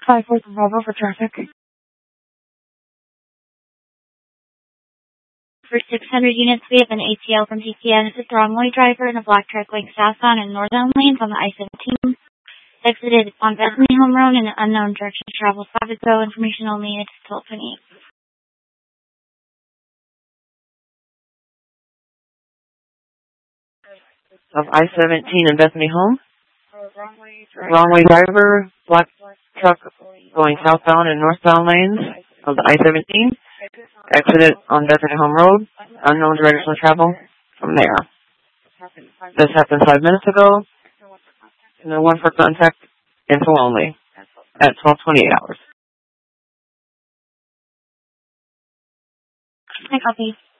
5-4 Bravo for traffic. For 600 units, we have an ATL from TCN. It's a wrong-way driver in a black truck going southbound in northbound lanes on the I-17. Exited on Bethany Home Road in an unknown direction to travel. Stop and go. Information only. It's 12:28. Of I-17 in Bethany Home. Wrong-way driver, black truck going southbound and northbound lanes of the I-17. Exited on Bethany Home Road. Unknown direction of travel from there. This happened 5 minutes ago. And then one for contact info only at 12:28 hours. I copy.